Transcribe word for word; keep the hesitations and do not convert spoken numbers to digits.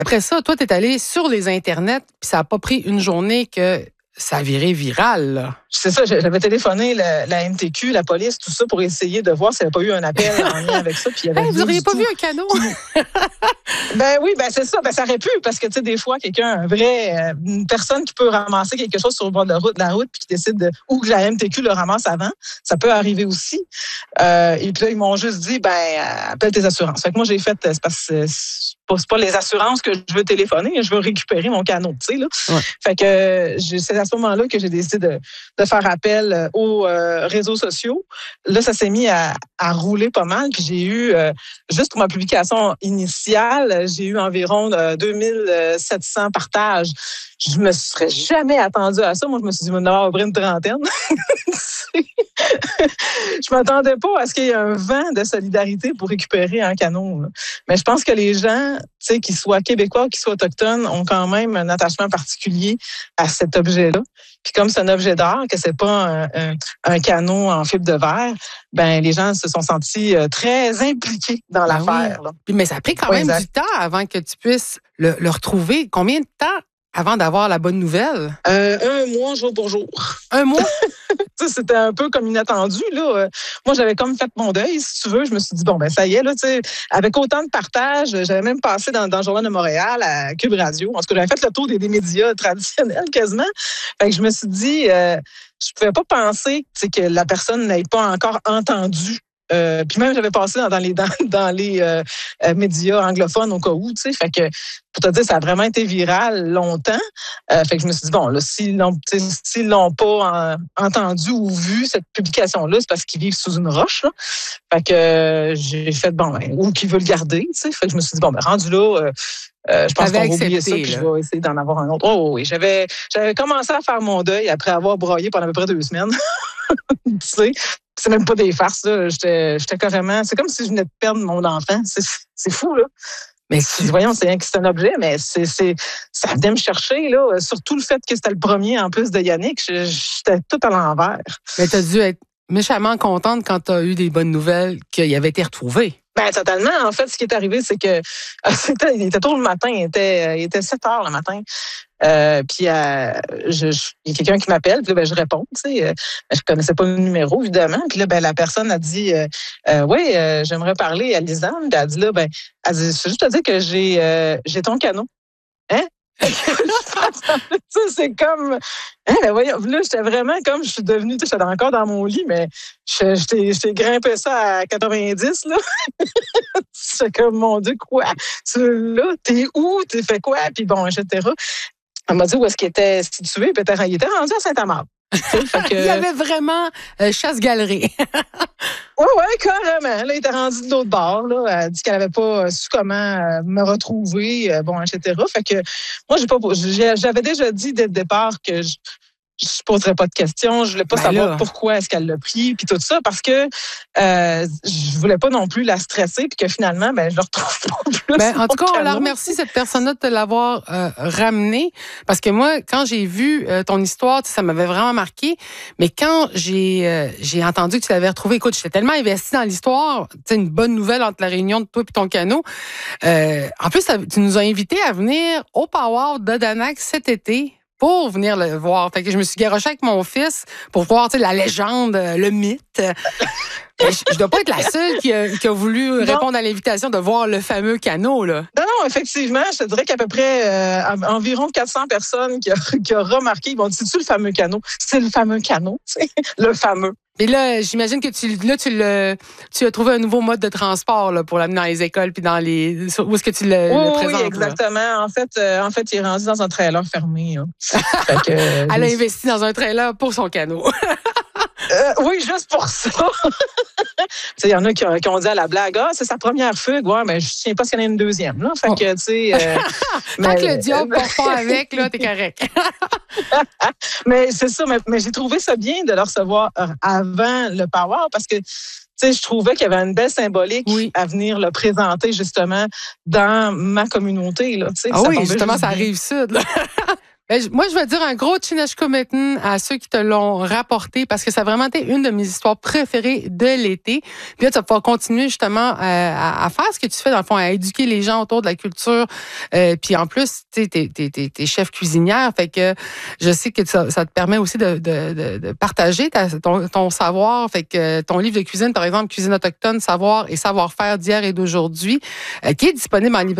Après ça, toi, tu es allé sur les internets, puis ça n'a pas pris une journée que ça a viré viral, là. C'est ça, j'avais téléphoné la, la M T Q, la police, tout ça, pour essayer de voir s'il n'y avait pas eu un appel en lien avec ça. Puis il y avait hey, vous n'auriez pas tout. vu un canot? Ben oui, ben c'est ça. Ben ça aurait pu, parce que, tu sais, des fois, quelqu'un, un vrai, une personne qui peut ramasser quelque chose sur le bord de la route, de la route puis qui décide de, ou que la M T Q le ramasse avant, ça peut arriver aussi. Euh, et puis là, ils m'ont juste dit, ben, appelle tes assurances. Fait que moi, j'ai fait, c'est parce que c'est pas, c'est pas les assurances que je veux téléphoner, je veux récupérer mon canot, tu sais, là. Ouais. Fait que c'est à ce moment-là que j'ai décidé de, de faire appel aux euh, réseaux sociaux. Là, ça s'est mis à, à rouler pas mal. Puis j'ai eu, euh, juste pour ma publication initiale, j'ai eu environ euh, deux mille sept cents partages. Je me serais jamais attendue à ça. Moi, je me suis dit, on va avoir une trentaine. Je m'attendais pas à ce qu'il y ait un vent de solidarité pour récupérer un canot, là. Mais je pense que les gens, tu sais, qu'ils soient québécois ou qu'ils soient autochtones, ont quand même un attachement particulier à cet objet-là. Puis comme c'est un objet d'art, que c'est pas un, un, un canot en fibre de verre, ben les gens se sont sentis très impliqués dans ben l'affaire. Oui. Puis, mais ça a pris quand oui, même exact. du temps avant que tu puisses le, le retrouver. Combien de temps avant d'avoir la bonne nouvelle? Euh, un mois, jour pour jour. Un mois? C'était un peu comme inattendu, là. Moi, j'avais comme fait mon deuil, si tu veux. Je me suis dit, bon, ben ça y est, là, tu sais, avec autant de partage, j'avais même passé dans, dans le Journal de Montréal, à Cube Radio. En tout cas, j'avais fait le tour des, des médias traditionnels, quasiment. Fait que je me suis dit, euh, je pouvais pas penser que la personne n'ait pas encore entendu. Euh, puis même, j'avais passé dans, dans les, dans, dans les euh, euh, médias anglophones au cas où, tu sais. Fait que, pour te dire, ça a vraiment été viral longtemps. Euh, fait que je me suis dit, bon, là, s'ils l'ont, s'ils l'ont pas en, entendu ou vu, cette publication-là, c'est parce qu'ils vivent sous une roche, là. Fait que euh, j'ai fait, bon, ben, ou qu'ils veulent le garder, tu sais. Fait que je me suis dit, bon, ben, rendu là, euh, Euh, je pense qu'on va oublier ça, puis je vais essayer d'en avoir un autre. Oh oui, j'avais, j'avais commencé à faire mon deuil après avoir broyé pendant à peu près deux semaines. Tu sais, c'est même pas des farces, là. J'étais, j'étais carrément... C'est comme si je venais de perdre mon enfant. C'est, c'est fou, là. Mais tu... voyons, c'est, c'est un objet, mais c'est, c'est, ça venait me chercher, là. Surtout le fait que c'était le premier, en plus de Yannick. J'étais tout à l'envers. Mais t'as dû être méchamment contente quand t'as eu des bonnes nouvelles qu'il avait été retrouvé. Ben totalement. En fait, ce qui est arrivé, c'est que c'était, il était tôt le matin, il était, il était sept heures le matin. Euh, puis euh, je, je, il y a quelqu'un qui m'appelle, puis là, ben, je réponds. Tu sais, euh, je connaissais pas le numéro évidemment. Puis là, ben la personne a dit, euh, euh, oui, euh, j'aimerais parler à Lisanne. Puis elle a dit là, ben, elle dit, je veux juste te dire que j'ai, euh, j'ai ton canot. Hein? Ça, c'est comme... Hein, ben voyons, là, j'étais vraiment comme... Je suis devenue... Tu sais, j'étais encore dans mon lit, mais je, je, t'ai, je t'ai grimpé ça à quatre-vingt-dix, là. C'est comme, mon Dieu, quoi? Tu, là, t'es où? T'es fait quoi? Puis bon, et cetera. Elle m'a dit où est-ce qu'il était situé. Puis il était rendu à Saint-Amand. Que... Il y avait vraiment euh, chasse-galerie. Oui, oui, carrément. Là, il était rendu de l'autre bord. Là. Elle a dit qu'elle n'avait pas su comment me retrouver, bon, et cetera. Fait que moi, j'ai pas, j'avais déjà dit dès le départ que je je ne poserais pas de questions. Je voulais pas ben savoir là. Pourquoi est-ce qu'elle l'a pris, puis tout ça, parce que euh, je voulais pas non plus la stresser, puis que finalement, ben, je le retrouve pas plus. Ben, en tout cas, on la remercie, cette personne-là, de te l'avoir euh, ramenée, parce que moi, quand j'ai vu euh, ton histoire, ça m'avait vraiment marqué, mais quand j'ai euh, j'ai entendu que tu l'avais retrouvé, écoute, j'étais tellement investie dans l'histoire, c'est une bonne nouvelle entre la réunion de toi et ton canot. Euh, en plus, tu nous as invités à venir au Power d'Odanak cet été, pour venir le voir. Fait que je me suis garochée avec mon fils pour voir la légende, le mythe. Je ne dois pas être la seule qui a, qui a voulu non. répondre à l'invitation de voir le fameux canot, là. Non, non, effectivement, je te dirais qu'à peu près euh, environ quatre cents personnes qui ont qui a remarqué, ils vont dire, c'est-tu le fameux canot? C'est le fameux canot, le fameux. Et là, j'imagine que tu, là, tu, le, tu as trouvé un nouveau mode de transport là, pour l'amener dans les écoles puis dans les... Où est-ce que tu le, oui, le présentes? Oui, exactement. En fait, euh, en fait, il est rendu dans un trailer fermé. Fait que, euh, Elle a investi dans un trailer pour son canot. Euh, oui, juste pour ça. Il y en a qui, qui ont dit à la blague, ah, c'est sa première fugue. Ouais, mais je ne tiens pas qu'il y en ait une deuxième. Là. Fait oh. que, tu sais. Euh, Tant que le diable ne part pas avec, là, t'es correct. Mais c'est ça, mais, mais j'ai trouvé ça bien de le recevoir avant le Power parce que, tu sais, je trouvais qu'il y avait une belle symbolique oui. à venir le présenter, justement, dans ma communauté. Là, ah oui, justement, ça arrive sud, là. Ben, moi, je vais dire un gros Chineshkumetin à ceux qui te l'ont rapporté parce que ça a vraiment été une de mes histoires préférées de l'été. Puis là, tu vas pouvoir continuer justement euh, à, à faire ce que tu fais, dans le fond, à éduquer les gens autour de la culture. Euh, puis en plus, tu sais, t'es, t'es, t'es, t'es chef cuisinière, fait que je sais que ça, ça te permet aussi de, de, de, de partager ta, ton, ton savoir. Fait que ton livre de cuisine, par exemple, Cuisine autochtone, savoir et savoir-faire d'hier et d'aujourd'hui, euh, qui est disponible en librairie